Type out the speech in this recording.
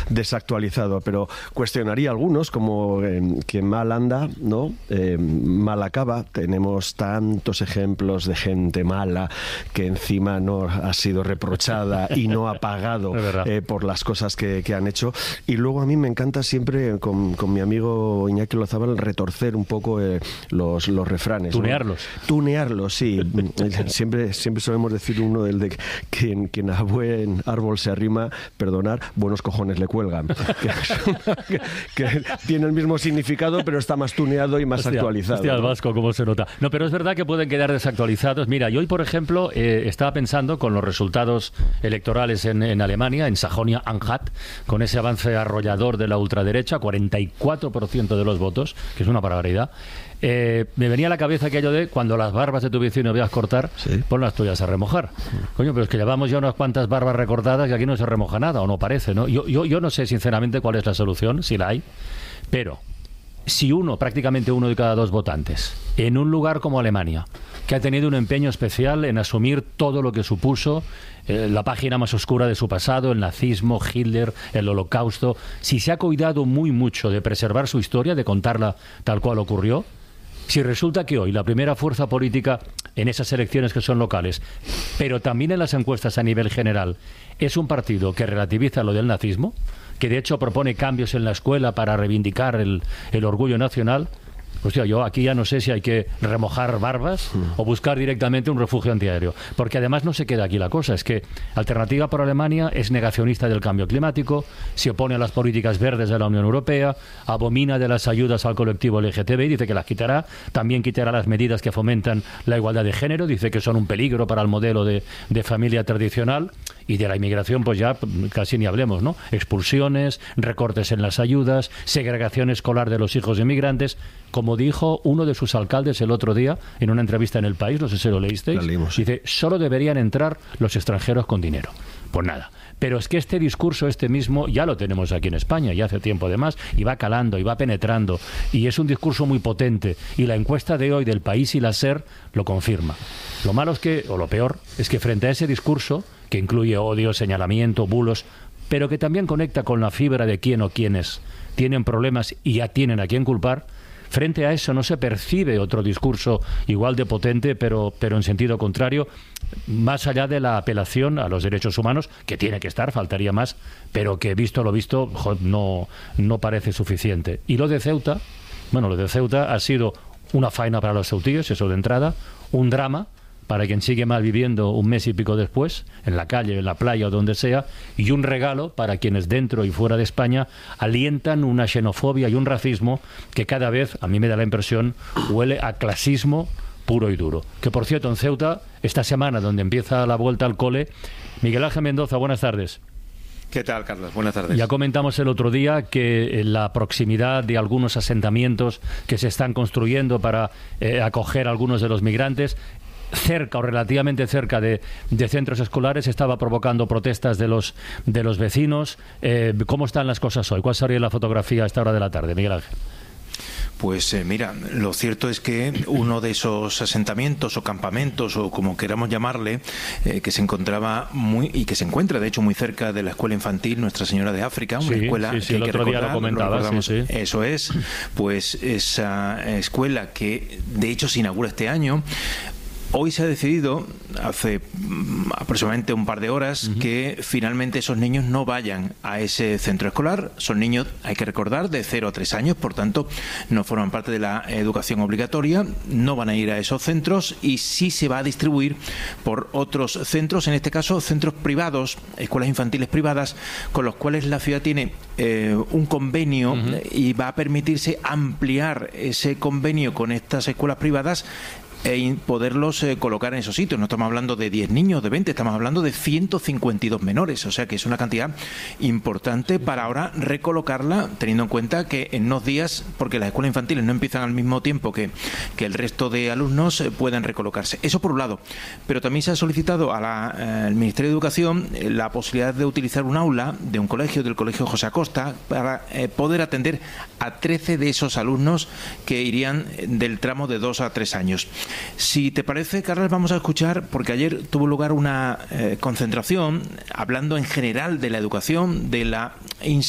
desactualizado, pero cuestionaría algunos, como que mal anda, ¿no? Mal acaba. Tenemos tantos ejemplos de gente mala que encima no ha sido reprochada y no ha pagado por las cosas que han hecho. Y luego a mí me encanta siempre, con mi amigo Iñaki Lozábal, retorcer un poco los refranes. Tunearlos. ¿No? Tunearlos, sí. siempre solemos decir uno del de quien a buen árbol se arrima, perdonar, buenos cojones le cuelgan. que tiene el mismo significado, pero está más tuneado y más actualizado. Hostia, el vasco, cómo se nota. No, pero es verdad que pueden quedar desactualizados. Mira, yo hoy, por ejemplo, estaba pensando con los resultados electorales en Alemania, en Sajonia-Anhalt, con ese avance arrollador de la ultraderecha, 44% de los votos, que es una barbaridad. Me venía a la cabeza aquello de cuando las barbas de tu vecino veas cortar, pon las tuyas a remojar. Coño, pero es que llevamos ya unas cuantas barbas recortadas y aquí no se remoja nada, o no parece, ¿no? Yo no sé sinceramente cuál es la solución, si la hay, pero si prácticamente uno de cada dos votantes, en un lugar como Alemania, que ha tenido un empeño especial en asumir todo lo que supuso la página más oscura de su pasado, el nazismo, Hitler, el holocausto, si se ha cuidado muy mucho de preservar su historia, de contarla tal cual ocurrió, si resulta que hoy la primera fuerza política en esas elecciones que son locales, pero también en las encuestas a nivel general, es un partido que relativiza lo del nazismo, que de hecho propone cambios en la escuela para reivindicar el orgullo nacional, hostia, yo aquí ya no sé si hay que remojar barbas o buscar directamente un refugio antiaéreo. Porque además no se queda aquí la cosa. Es que Alternativa por Alemania es negacionista del cambio climático, se opone a las políticas verdes de la Unión Europea, abomina de las ayudas al colectivo LGTBI, dice que las quitará, también quitará las medidas que fomentan la igualdad de género, dice que son un peligro para el modelo de familia tradicional. Y de la inmigración, pues ya casi ni hablemos, ¿no? Expulsiones, recortes en las ayudas, segregación escolar de los hijos de inmigrantes. Como dijo uno de sus alcaldes el otro día en una entrevista en El País, no sé si lo leísteis, dice, solo deberían entrar los extranjeros con dinero. Pues nada. Pero es que este discurso, este mismo, ya lo tenemos aquí en España, ya hace tiempo además, y va calando, y va penetrando, y es un discurso muy potente, y la encuesta de hoy del País y la SER lo confirma. Lo malo es que, o lo peor, es que frente a ese discurso, que incluye odio, señalamiento, bulos, pero que también conecta con la fibra de quién o quiénes tienen problemas y ya tienen a quién culpar, frente a eso no se percibe otro discurso igual de potente, pero en sentido contrario, más allá de la apelación a los derechos humanos, que tiene que estar, faltaría más, pero que visto lo visto no parece suficiente. Y lo de Ceuta ha sido una faena para los ceutíes, eso de entrada, un drama para quien sigue mal viviendo un mes y pico después, en la calle, en la playa o donde sea, y un regalo para quienes dentro y fuera de España alientan una xenofobia y un racismo que cada vez, a mí me da la impresión, huele a clasismo puro y duro. Que por cierto, en Ceuta, esta semana donde empieza la vuelta al cole, Miguel Ángel Mendoza, buenas tardes. ¿Qué tal, Carlos? Buenas tardes. Ya comentamos el otro día que la proximidad de algunos asentamientos que se están construyendo para acoger a algunos de los migrantes, cerca o relativamente cerca de centros escolares, estaba provocando protestas de los vecinos. ¿Cómo están las cosas hoy? ¿Cuál sería la fotografía a esta hora de la tarde, Miguel Ángel? Pues mira, lo cierto es que uno de esos asentamientos o campamentos o como queramos llamarle, que se encontraba y que se encuentra de hecho muy cerca de la escuela infantil Nuestra Señora de África, una escuela que el otro día lo comentaba, sí. Eso es, pues esa escuela que de hecho se inaugura este año. Hoy se ha decidido, hace aproximadamente un par de horas, que finalmente esos niños no vayan a ese centro escolar. Son niños, hay que recordar, de 0 a 3 años, por tanto, no forman parte de la educación obligatoria, no van a ir a esos centros y sí se va a distribuir por otros centros, en este caso centros privados, escuelas infantiles privadas, con los cuales la ciudad tiene un convenio y va a permitirse ampliar ese convenio con estas escuelas privadas e poderlos colocar en esos sitios. No estamos hablando de 10 niños, de 20, estamos hablando de 152 menores, o sea que es una cantidad importante para ahora recolocarla, teniendo en cuenta que en unos días, porque las escuelas infantiles no empiezan al mismo tiempo que el resto de alumnos, puedan recolocarse. Eso por un lado, pero también se ha solicitado al Ministerio de Educación la posibilidad de utilizar un aula de un colegio, del Colegio José Acosta, para poder atender a 13 de esos alumnos que irían del tramo de 2 a 3 años. Si te parece, Carlos, vamos a escuchar, porque ayer tuvo lugar una concentración hablando en general de la educación, de la